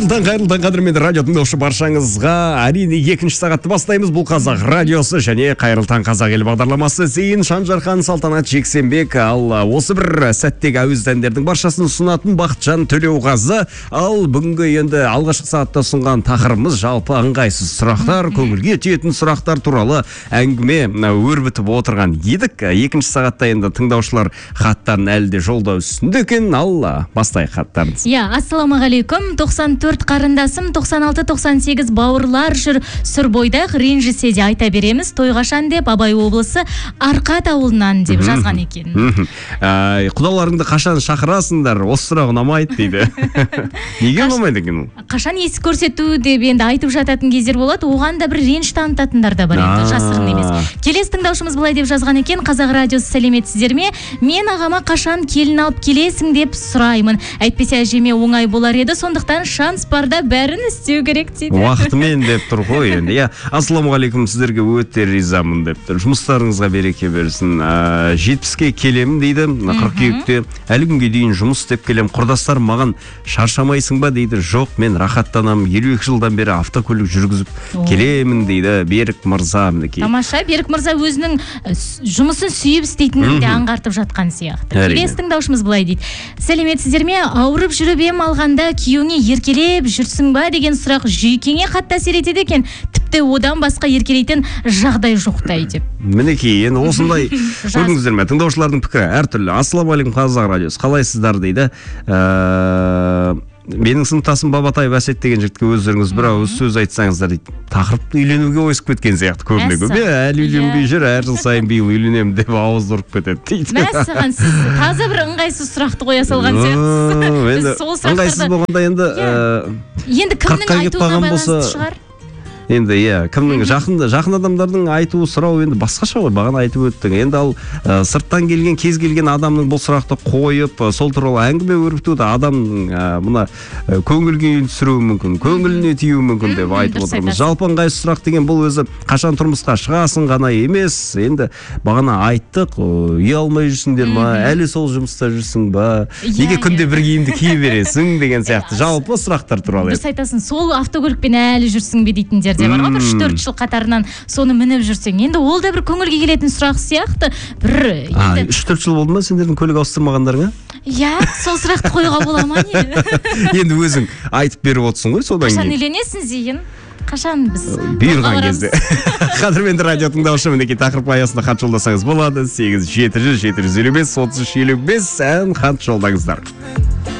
Қайырлы таң қадірменді радио тыңдаушы баршаңызға әрине екінші сағатты бастаймыз. Бұл Қазақ радиосы және Қайырлы таң қазақ елі бағдарламасы. Зейін Шанжархан, Салтанат Жексенбек. Ал осы бір сәттегі әуезді әндердің баршасын ұсынатын Бақытжан Төлеуғазы. Ал бүгінгі енді алғашқы сағатта ұсынған тақырыбымыз жалпы ыңғайсыз сұрақтар, көңілге тиетін сұрақтар туралы әңгіме өрбітіп отырған едік. Екінші сағатта енді тыңдаушылар хаттарын әлі де жолдау үстінде екен. Ал бастайық хаттарыңыз. Ассалаумағалейкум. 94 қарындасым, 96-98 бауырлар жүр сүр бойдақ, ренжісе де айта береміз. Тойғашан деп Абай облысы Арқат ауылынан деп жазған екен. Құдаларыңды қашан шақырасыңдар? Осы сұрақ ұнамайды дейді. Неге ұнамайды екен ол? Қашан есі көрсету деп енді айтып жататын кездер болады. Оған да бір реніш танытатындар да бар енді, жасырын емес. Келесі тыңдаушымыз былай деп жазған екен: Қазақ радиосы сәлеметсіздер ме? Мен ағама қашан келін алып келесің деп сұраймын. Әйтпесе әжеме оңай болар еді, сондықтан шанс барда бәрін істеу керек дейді. Уақытымен деп тұр ғой енді. Ассалаумағалейкум, сіздерге өте ризамын деп тұр. Жұмыстарыңызға береке берсін. 70-ке келемін дейді, қыркүйекте. Әлі күнге дейін жұмыс істеп келем. Құрдастарым маған шаршамайсың ба дейді. Жоқ, мен рахаттанамын. 52 жылдан бері автокөлік жүргізіп келемін дейді Берік мырза. Тамаша, Берік мырза өзінің жұмысын сүйіп істейтінін де аңғартып жатқан сияқты. Келесі тыңдаушымыз былай дейді: сәлеметсіздер ме? Ауырып жүріп ем алғанда күйеуіңе еркелеп жүрсің ба деген сұрақ жүйкеңе қатты әсер етеді екен. Тіпті одан басқа еркелейтін жағдай жоқтай деп. Мінекей, енді осындай көрдіңіздер ме? Тыңдаушылардың пікірі әртүрлі. Ассалаумағалейкум Қазақ радиосы, қалайсыздар дейді. Менің сыныптасым Бабатай Әсет деген жігітке өздеріңіз бір ауыз сөз айтсаңыздар дейді. Тақырыпты үйленуге ойысып кеткен сияқты көбіне көп. Әлі үйленбей жүр, әр жыл сайын биыл үйленемін деп ауыз ұрып кетеді дейді. Мәссаған, сіз таза бір ыңғайсыз сұрақты қоя салған сияқтысыз. Ыңғайсыз болғанда енді кімнің айтуына байланысты шығар? Енді кімнің жақын адамдардың айтуы сұрау енді басқаша ғой, бағана айтып өттің. Енді ал сырттан келген кез келген адамның бұл сұрақты қойып, сол туралы әңгіме өрбітуді адамның мына көңіл күйін түсіруі мүмкін, көңіліне тиюі мүмкін деп айтып отырмыз. Жалпы ыңғайсыз сұрақ деген бұл өзі қашан тұрмысқа шығасың ғана емес. Енді бағана айттық, үй алмай жүрсіңдер ма, әлі сол жұмыста жүрсің ба, неге күнде бір киімді кие бересің деген сияқты жалпы сұрақтар туралы. Дұрыс айтасың, сол автокөлікпен әлі жүрсің бе дейтіндер де бар ғой, бір 3-4 жыл қатарынан соны мініп жүрсең. Енді ол да бір көңілге келетін сұрақ сияқты. 3-4 жыл болды ма сендердің көлік ауыстырмағандарыңа? Сол сұрақты қоюға бола ма не? Енді өзің айтып беріп отырсың ғой, содан кейін. Қашан үйленесің Зейін? Қашан біз бұйырған кезде. Қадірменді радио тыңдаушы, мінекей тақырып аясында хат жолдасаңыз болады. 8 700 755 33 55 ән хат жолдаңыздар.